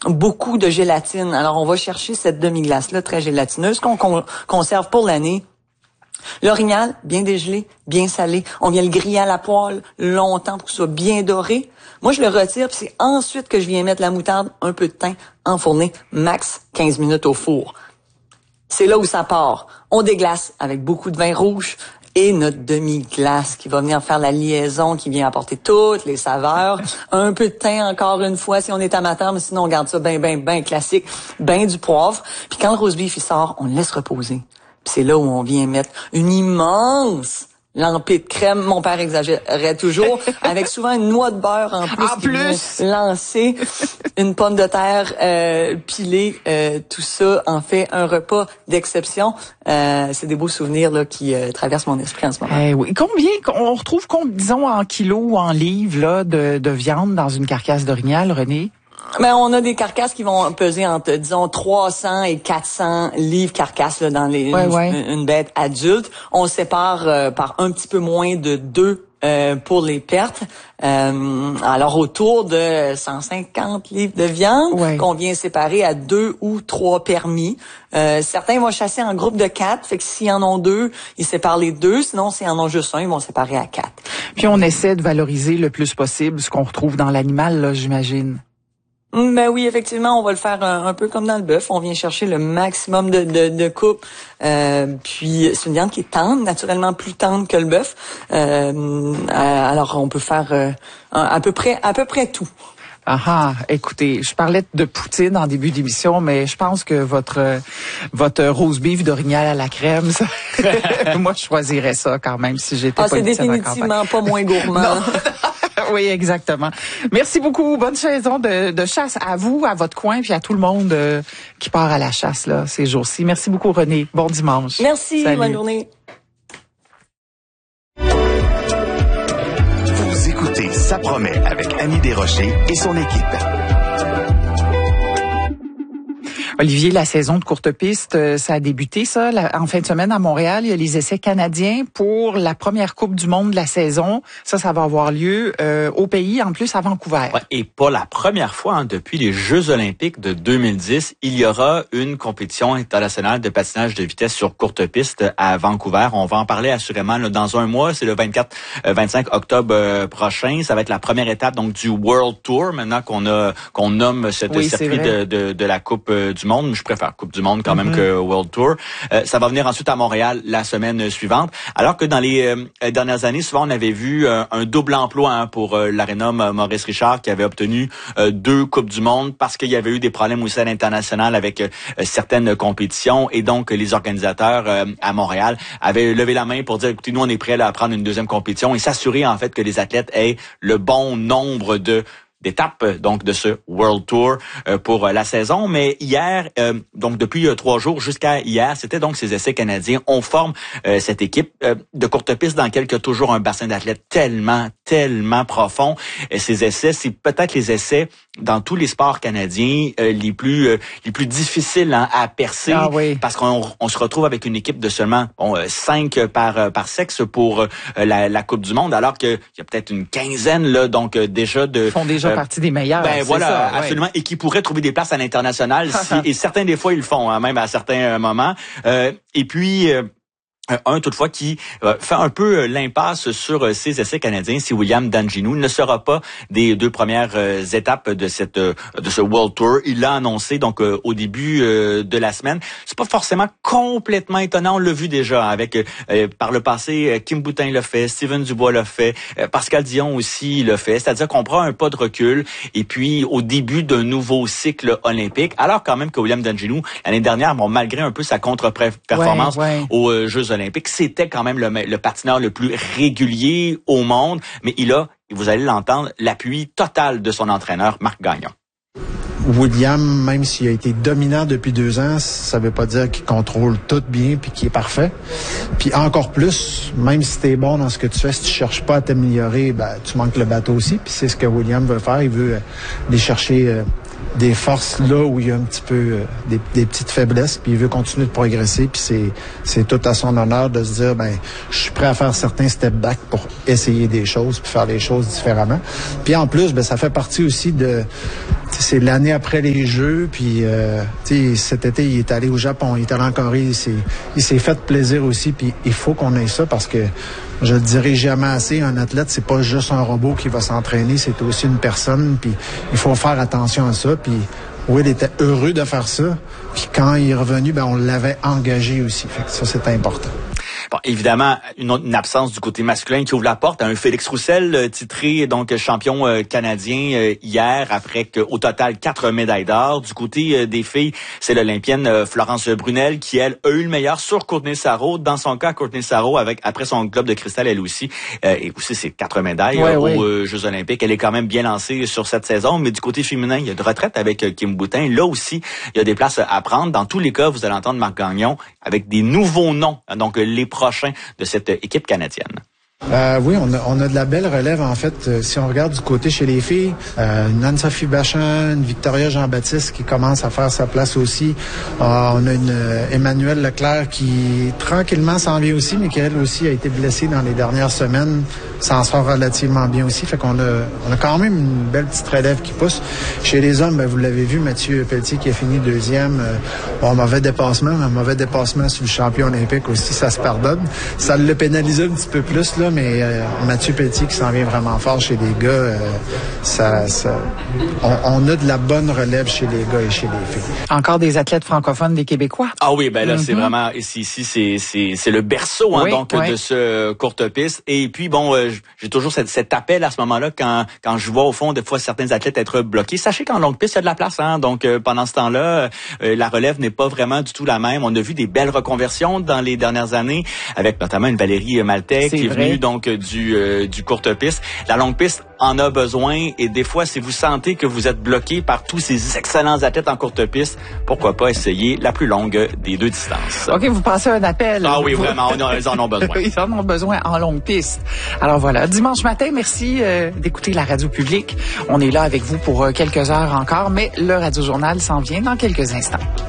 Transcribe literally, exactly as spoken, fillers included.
beaucoup de gélatine. Alors, on va chercher cette demi-glace-là très gélatineuse qu'on con- conserve pour l'année. L'orignal, bien dégelé, bien salé. On vient le griller à la poêle longtemps pour que ce soit bien doré. Moi, je le retire, puis c'est ensuite que je viens mettre la moutarde, un peu de thym, enfourné, max quinze minutes au four. C'est là où ça part. On déglace avec beaucoup de vin rouge et notre demi-glace qui va venir faire la liaison, qui vient apporter toutes les saveurs. Un peu de thym encore une fois si on est amateur, mais sinon on garde ça bien, bien, bien classique. Ben du poivre. Puis quand le roast beef il sort, on le laisse reposer. Puis c'est là où on vient mettre une immense lampée de crème. Mon père exagérait toujours, avec souvent une noix de beurre en plus. En plus! Lancer une pomme de terre euh, pilée. Euh, tout ça en fait un repas d'exception. Euh, c'est des beaux souvenirs là qui euh, traversent mon esprit en ce moment. Eh oui. Combien, on retrouve, disons, en kilos ou en livres là, de, de viande dans une carcasse d'orignal, René? Ben, on a des carcasses qui vont peser entre, disons, trois cents et quatre cents livres carcasses là, dans les, ouais, une, ouais. une bête adulte. On sépare euh, par un petit peu moins de deux euh, pour les pertes. Euh, alors, autour de cent cinquante livres de viande ouais. qu'on vient séparer à deux ou trois permis. Euh, certains vont chasser en groupe de quatre. Fait que s'ils en ont deux, ils séparent les deux. Sinon, s'ils en ont juste un, ils vont séparer à quatre. Puis, on essaie de valoriser le plus possible ce qu'on retrouve dans l'animal, là, j'imagine. Ben oui, effectivement, on va le faire un, un peu comme dans le bœuf. On vient chercher le maximum de, de, de coupe. Euh, puis c'est une viande qui est tendre, naturellement plus tendre que le bœuf. Euh, alors on peut faire euh, à peu près à peu près tout. Ah ah, écoutez, je parlais de poutine en début d'émission, mais je pense que votre votre roast beef d'orignal à la crème, ça, moi je choisirais ça quand même si j'étais ah, politicienne en campagne. C'est définitivement pas moins gourmand. Non. Oui, exactement. Merci beaucoup. Bonne saison de, de chasse à vous, à votre coin, puis à tout le monde euh, qui part à la chasse là ces jours-ci. Merci beaucoup, René. Bon dimanche. Merci. Salut. Bonne journée. Vous écoutez Ça promet avec Annie Desrochers et son équipe. Olivier, la saison de courte piste, ça a débuté, ça, en fin de semaine à Montréal. Il y a les essais canadiens pour la première Coupe du monde de la saison. Ça, ça va avoir lieu euh, au pays, en plus, à Vancouver. Ouais, et pas la première fois, hein, depuis les Jeux olympiques de deux mille dix, il y aura une compétition internationale de patinage de vitesse sur courte piste à Vancouver. On va en parler assurément là, dans un mois. C'est le vingt-quatre vingt-cinq octobre euh, prochain. Ça va être la première étape donc du World Tour, maintenant qu'on a qu'on nomme cette oui, circuit de, de, de la Coupe euh, du monde. Je préfère Coupe du monde quand même mm-hmm. que World Tour. Euh, ça va venir ensuite à Montréal la semaine suivante. Alors que dans les euh, dernières années, souvent on avait vu euh, un double emploi hein, pour euh, l'aréna Maurice Richard qui avait obtenu euh, deux Coupes du monde parce qu'il y avait eu des problèmes aussi à l'international avec euh, certaines compétitions et donc les organisateurs euh, à Montréal avaient levé la main pour dire écoutez, nous on est prêts là, à prendre une deuxième compétition et s'assurer en fait que les athlètes aient le bon nombre de d'étapes donc de ce World Tour euh, pour euh, la saison. Mais hier, euh, donc depuis euh, trois jours jusqu'à hier, c'était donc ces essais canadiens. On forme euh, cette équipe euh, de courte piste dans laquelle il y a toujours un bassin d'athlètes tellement, tellement profond. Et ces essais, c'est peut-être les essais dans tous les sports canadiens euh, les plus euh, les plus difficiles hein, à percer ah, oui. parce qu'on on se retrouve avec une équipe de seulement bon, euh, cinq par euh, par sexe pour euh, la, la Coupe du monde, alors qu'il y a peut-être une quinzaine là donc euh, déjà de Ils font déjà euh, partie des meilleurs. Ben voilà, ça, absolument, ouais. Et qui pourraient trouver des places à l'international si, et certains des fois ils le font hein, même à certains moments. Euh, et puis euh, Un, toutefois, qui euh, fait un peu euh, l'impasse sur euh, ses essais canadiens, c'est William Danginou. Il ne sera pas des deux premières euh, étapes de cette euh, de ce World Tour. Il l'a annoncé donc euh, au début euh, de la semaine. C'est pas forcément complètement étonnant. On l'a vu déjà avec euh, par le passé. Euh, Kim Boutin l'a fait, Steven Dubois l'a fait, euh, Pascal Dion aussi l'a fait. C'est-à-dire qu'on prend un pas de recul et puis au début d'un nouveau cycle olympique. Alors quand même que William Danginou l'année dernière, bon malgré un peu sa contre-performance ouais, ouais. aux euh, Jeux olympique, c'était quand même le, le patineur le plus régulier au monde, mais il a, vous allez l'entendre, l'appui total de son entraîneur, Marc Gagnon. William, même s'il a été dominant depuis deux ans, ça veut pas dire qu'il contrôle tout bien puis qu'il est parfait. Puis encore plus, même si t'es bon dans ce que tu fais, si tu cherches pas à t'améliorer, ben, tu manques le bateau aussi. Puis c'est ce que William veut faire. Il veut aller chercher euh, des forces là où il y a un petit peu euh, des, des petites faiblesses, puis il veut continuer de progresser, puis c'est c'est tout à son honneur de se dire, ben je suis prêt à faire certains step back pour essayer des choses, puis faire les choses différemment. Puis en plus, ben ça fait partie aussi de, c'est l'année après les Jeux, puis euh, tu sais, cet été il est allé au Japon, il est allé en Corée, il s'est, il s'est fait plaisir aussi, puis il faut qu'on ait ça parce que je le dirai jamais assez, un athlète, c'est pas juste un robot qui va s'entraîner, c'est aussi une personne, puis il faut faire attention à ça, puis Will était heureux de faire ça, puis quand il est revenu, ben on l'avait engagé aussi, fait que ça c'est important. Bon, évidemment, une, une absence du côté masculin qui ouvre la porte à un Félix Roussel, euh, titré donc champion euh, canadien euh, hier, après que, au total quatre médailles d'or. Du côté euh, des filles, c'est l'Olympienne euh, Florence Brunel qui, elle, a eu le meilleur sur Courtney Sarrault. Dans son cas, Courtney Sarrault, avec après son globe de cristal, elle aussi, euh, et aussi c'est quatre médailles ouais, euh, ouais. aux euh, Jeux olympiques. Elle est quand même bien lancée sur cette saison. Mais du côté féminin, il y a de retraite avec euh, Kim Boutin. Là aussi, il y a des places à prendre. Dans tous les cas, vous allez entendre Marc Gagnon avec des nouveaux noms. Donc, les prochain de cette équipe canadienne. Euh, oui, on a, on a de la belle relève, en fait. Euh, si on regarde du côté chez les filles, euh, une Anne-Sophie Bachan, une Victoria Jean-Baptiste qui commence à faire sa place aussi. Euh, on a une euh, Emmanuelle Leclerc qui, tranquillement, s'en vient aussi, mais qui, elle aussi, a été blessée dans les dernières semaines. S'en sort relativement bien aussi. Fait qu'on a, on a quand même une belle petite relève qui pousse. Chez les hommes, ben, vous l'avez vu, Mathieu Pelletier qui a fini deuxième. Euh, bon, mauvais dépassement, un mauvais dépassement sur le champion olympique aussi, ça se pardonne. Ça l'a pénalisé un petit peu plus, là, mais euh, Mathieu Pelletier qui s'en vient vraiment fort chez les gars, euh, ça, ça, on, on a de la bonne relève chez les gars et chez les filles. Encore des athlètes francophones, des Québécois? Ah oui, ben là, mm-hmm. c'est vraiment, ici, ici c'est, c'est, c'est le berceau, hein, oui, donc, oui. de ce courte piste. Et puis, bon, euh, j'ai toujours cet, cet appel à ce moment-là quand, quand je vois, au fond, des fois, certains athlètes être bloqués. Sachez qu'en longue piste, il y a de la place, hein. Donc, euh, pendant ce temps-là, euh, la relève n'est pas vraiment du tout la même. On a vu des belles reconversions dans les dernières années, avec notamment une Valérie Maltais qui est venue, donc, du, euh, du courte piste. La longue piste en a besoin et des fois, si vous sentez que vous êtes bloqué par tous ces excellents athlètes en courte piste, pourquoi pas essayer la plus longue des deux distances. OK, vous passez un appel. Ah oui, vraiment, on a, ils en ont besoin. Ils en ont besoin en longue piste. Alors voilà, dimanche matin, merci euh, d'écouter la radio publique. On est là avec vous pour euh, quelques heures encore, mais le Radio Journal s'en vient dans quelques instants.